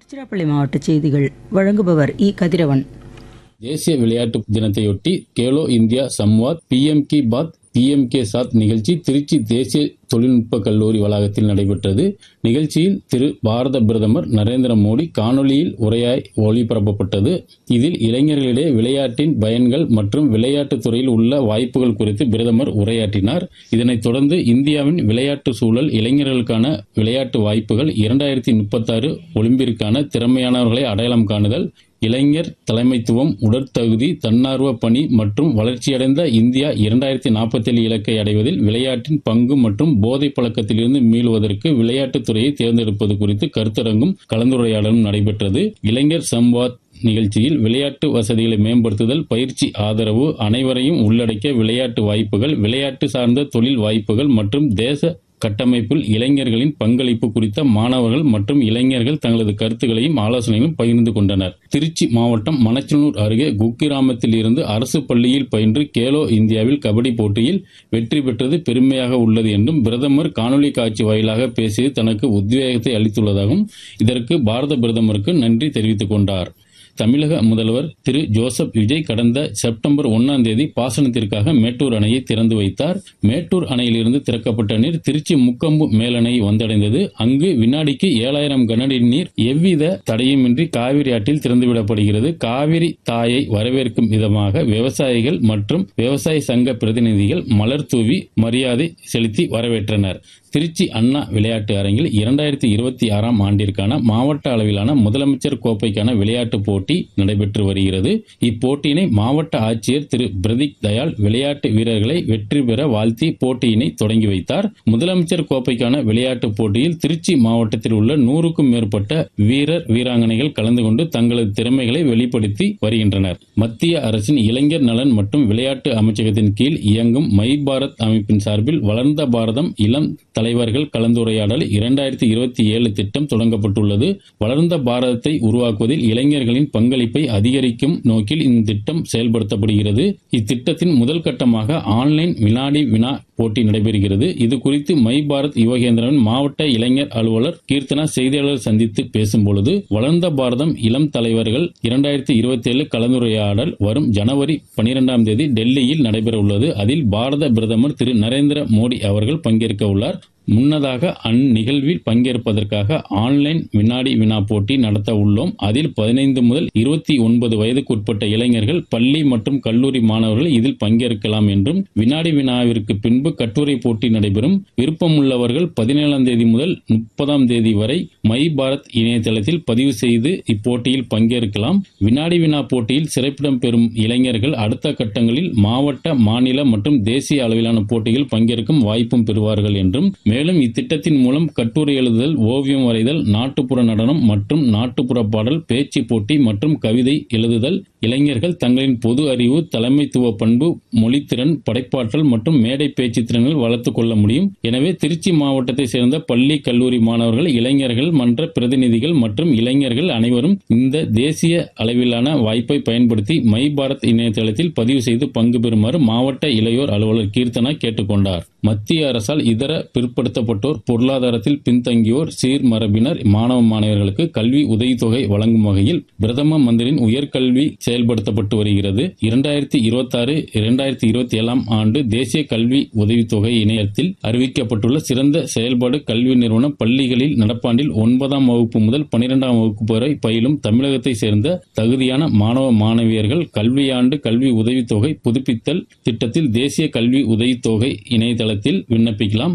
திருச்சிராப்பள்ளி மாவட்ட செய்திகள் வழங்குபவர் இ. கதிரவன். தேசிய விளையாட்டு தினத்தையொட்டி கேலோ இந்தியா சம்வாத், பிஎம் கி பாத், பிஎம்கே சாத் நிகழ்ச்சி திருச்சி தேசிய தொழில்நுட்ப கல்லூரி வளாகத்தில் நடைபெற்றது. நிகழ்ச்சியில் பாரத பிரதமர் நரேந்திர மோடி காணொலியில் உரையாய் ஒளிபரப்பப்பட்டது. இதில் இளைஞர்களிடையே விளையாட்டின் பயன்கள் மற்றும் விளையாட்டுத் துறையில் உள்ள வாய்ப்புகள் குறித்து பிரதமர் உரையாற்றினார். இதனைத் தொடர்ந்து இந்தியாவின் விளையாட்டு சூழல், இளைஞர்களுக்கான விளையாட்டு வாய்ப்புகள், 2036 ஒலிம்பிற்கான திறமையானவர்களை அடையாளம் காணுதல், இளைஞர் தலைமைத்துவம், உடற்தகுதி, தன்னார்வ பணி மற்றும் வளர்ச்சியடைந்த இந்தியா 2047 இலக்கை அடைவதில் விளையாட்டின் பங்கு மற்றும் போதை பழக்கத்திலிருந்து மீளுவதற்கு விளையாட்டுத் துறையை தேர்ந்தெடுப்பது குறித்து கருத்தரங்கும் கலந்துரையாடலும் நடைபெற்றது. இளைஞர் சம்வாத் நிகழ்ச்சியில் விளையாட்டு வசதிகளை மேம்படுத்துதல், பயிற்சி ஆதரவு, அனைவரையும் உள்ளடக்கிய விளையாட்டு வாய்ப்புகள், விளையாட்டு சார்ந்த தொழில் வாய்ப்புகள் மற்றும் தேச கட்டமைப்பில் இளைஞர்களின் பங்களிப்பு குறித்த மாணவர்கள் மற்றும் இளைஞர்கள் தங்களது கருத்துக்களையும் ஆலோசனைகளும் பகிர்ந்து கொண்டனர். திருச்சி மாவட்டம் மணச்சநல்லூர் அருகே குக்கிராமத்தில் இருந்து அரசு பள்ளியில் பயின்று கேலோ இந்தியாவில் கபடி போட்டியில் வெற்றி பெற்றது பெருமையாக உள்ளது என்றும், பிரதமர் காணொலி காட்சி வாயிலாக பேசியது தனக்கு உத்வேகத்தை அளித்துள்ளதாகவும், இதற்கு பாரத பிரதமருக்கு நன்றி தெரிவித்துக் கொண்டார். தமிழக முதல்வர் திரு ஜோசப் விஜய் கடந்த செப்டம்பர் 1ஆம் தேதி பாசனத்திற்காக மேட்டூர் அணையை திறந்து வைத்தார். மேட்டூர் அணையிலிருந்து திறக்கப்பட்ட நீர் திருச்சி முக்கொம்பு மேலணை வந்தடைந்தது. அங்கு வினாடிக்கு 7000 கனஅடி நீர் எவ்வித தடையுமின்றி காவிரி ஆற்றில் திறந்துவிடப்படுகிறது. காவிரி தாயை வரவேற்கும் விதமாக விவசாயிகள் மற்றும் விவசாய சங்க பிரதிநிதிகள் மலர் தூவி மரியாதை செலுத்தி வரவேற்றனர். திருச்சி அண்ணா விளையாட்டு அரங்கில் 2026ஆம் ஆண்டிற்கான மாவட்ட அளவிலான முதலமைச்சர் கோப்பைக்கான விளையாட்டுப் போட்டி நடைபெற்று வருகிறது. இப்போட்டியினை மாவட்ட ஆட்சியர் திரு பிரதீக் தயாள் விளையாட்டு வீரர்களை வெற்றி பெற வாழ்த்தி போட்டியினை தொடங்கி வைத்தார். முதலமைச்சர் கோப்பைக்கான விளையாட்டுப் போட்டியில் திருச்சி மாவட்டத்தில் உள்ள 100க்கும் மேற்பட்ட வீரர் வீராங்கனைகள் கலந்து கொண்டு தங்களது திறமைகளை வெளிப்படுத்தி வருகின்றனர். மத்திய அரசின் இளைஞர் நலன் மற்றும் விளையாட்டு அமைச்சகத்தின் கீழ் இயங்கும் மை பாரத் அமைப்பின் சார்பில் வளர்ந்த பாரதம் இளம் தலைவர்கள் கலந்துரையாடல் 2027 திட்டம் தொடங்கப்பட்டுள்ளது. வளர்ந்த பாரதத்தை உருவாக்குவதில் இளைஞர்களின் பங்களிப்பை அதிகரிக்கும் நோக்கில் இந்த திட்டம் செயல்படுத்தப்படுகிறது. இத்திட்டத்தின் முதல் கட்டமாக ஆன்லைன் வினாடி வினா போட்டி நடைபெறுகிறது. இது குறித்து மை பாரத் யுவகேந்திரன் மாவட்ட இளைஞர் அலுவலர் கீர்த்தனா செய்தியாளர் சந்தித்து பேசும்பொழுது, வளர்ந்த பாரதம் இளம் தலைவர்கள் 2027 கலந்துரையாடல் வரும் ஜனவரி 12ஆம் தேதி டெல்லியில் நடைபெற உள்ளது. அதில் பாரத பிரதமர் திரு நரேந்திர மோடி அவர்கள் பங்கேற்க உள்ளார். முன்னதாக அந்நிகழ்வில் பங்கேற்பதற்காக ஆன்லைன் வினாடி வினா போட்டி நடத்த உள்ளோம். அதில் 15 முதல் 29 வயதுக்குட்பட்ட இளைஞர்கள், பள்ளி மற்றும் கல்லூரி மாணவர்கள் இதில் பங்கேற்கலாம் என்றும், வினாடி வினாவிற்கு பின்பு கட்டுரை போட்டி நடைபெறும். விருப்பமுள்ளவர்கள் 17ஆம் தேதி முதல் 30ஆம் தேதி வரை மை பாரத் இணையதளத்தில் பதிவு செய்து இப்போட்டியில் பங்கேற்கலாம். வினாடி வினா போட்டியில் சிறப்பிடம் பெறும் இளைஞர்கள் அடுத்த கட்டங்களில் மாவட்ட, மாநில மற்றும் தேசிய அளவிலான போட்டிகள் பங்கேற்கும் வாய்ப்பும் பெறுவார்கள் என்றும், மேலும் இத்திட்டத்தின் மூலம் கட்டுரை எழுதுதல், ஓவியம் வரைதல், நாட்டுப்புற நடனம் மற்றும் நாட்டுப்புற பாடல், பேச்சு போட்டி மற்றும் கவிதை எழுதுதல், இளைஞர்கள் தங்களின் பொது அறிவு, தலைமைத்துவ பண்பு, மொழித்திறன், படைப்பாற்றல் மற்றும் மேடை பேச்சு திறன்கள் வளர்த்துக் கொள்ள முடியும். எனவே திருச்சி மாவட்டத்தை சேர்ந்த பள்ளி, கல்லூரி மாணவர்கள், இளைஞர்கள் மன்ற பிரதிநிதிகள் மற்றும் இளைஞர்கள் அனைவரும் இந்த தேசிய அளவிலான வாய்ப்பை பயன்படுத்தி மை பாரத் இணையதளத்தில் பதிவு செய்து பங்கு பெறுமாறு மாவட்ட இளையோர் அலுவலர் கீர்த்தனா கேட்டுக் கொண்டார். மத்திய அரசால் இதர பிற்படுத்தப்பட்டோர், பொருளாதாரத்தில் பின்தங்கியோர், சீர்மரபினர், மாணவ மாணவியர்களுக்கு கல்வி உதவித்தொகை வழங்கும் வகையில் பிரதம மந்திரியின் உயர்கல்வி செயல்படுத்தப்பட்டு வருகிறது. 2026-2027 ஆண்டு தேசிய கல்வி உதவித்தொகை இணையத்தில் அறிவிக்கப்பட்டுள்ள சிறந்த செயல்பாடு கல்வி நிறுவனம் பள்ளிகளில் நடப்பாண்டில் 9ஆம் வகுப்பு முதல் 12ஆம் வகுப்பு வரை பயிலும் தமிழகத்தை சேர்ந்த தகுதியான மாணவ மாணவியர்கள் கல்வியாண்டு கல்வி உதவித்தொகை புதுப்பித்தல் திட்டத்தில் தேசிய கல்வி உதவித்தொகை இணையதளத்தில் விண்ணப்பிக்கலாம்.